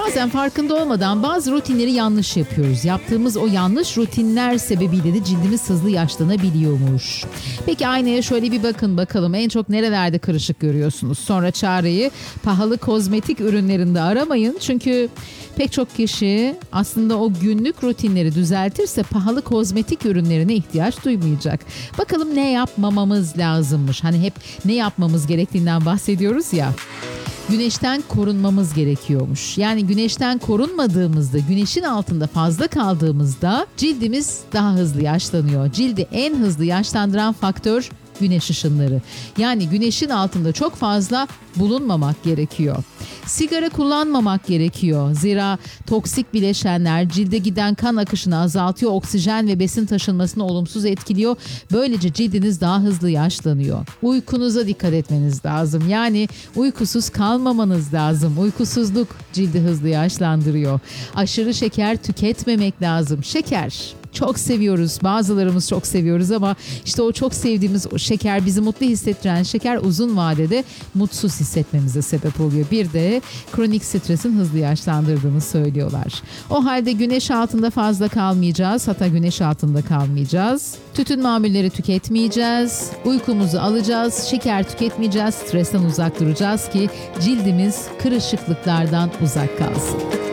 Bazen farkında olmadan bazı rutinleri yanlış yapıyoruz. Yaptığımız o yanlış rutinler sebebiyle de cildimiz hızlı yaşlanabiliyormuş. Peki aynaya şöyle bir bakın bakalım, en çok nerelerde kırışık görüyorsunuz? Sonra çareyi pahalı kozmetik ürünlerinde aramayın. Çünkü pek çok kişi aslında o günlük rutinleri düzeltirse pahalı kozmetik ürünlerine ihtiyaç duymayacak. Bakalım ne yapmamamız lazımmış. Hani hep ne yapmamız gerektiğinden bahsediyoruz ya. Güneşten korunmamız gerekiyormuş. Yani güneşten korunmadığımızda, güneşin altında fazla kaldığımızda cildimiz daha hızlı yaşlanıyor. Cildi en hızlı yaşlandıran faktör güneş ışınları. Yani güneşin altında çok fazla bulunmamak gerekiyor. Sigara kullanmamak gerekiyor. Zira toksik bileşenler cilde giden kan akışını azaltıyor, oksijen ve besin taşınmasını olumsuz etkiliyor. Böylece cildiniz daha hızlı yaşlanıyor. Uykunuza dikkat etmeniz lazım. Yani uykusuz kalmamanız lazım. Uykusuzluk cildi hızlı yaşlandırıyor. Aşırı şeker tüketmemek lazım. Şeker çok seviyoruz. Bazılarımız çok seviyoruz ama işte o çok sevdiğimiz o şeker, bizi mutlu hissettiren şeker uzun vadede mutsuz hissetmemize sebep oluyor. Bir de kronik stresin hızlı yaşlandırdığını söylüyorlar. O halde güneş altında fazla kalmayacağız. Hatta güneş altında kalmayacağız. Tütün mamulleri tüketmeyeceğiz. Uykumuzu alacağız. Şeker tüketmeyeceğiz. Stresten uzak duracağız ki cildimiz kırışıklıklardan uzak kalsın.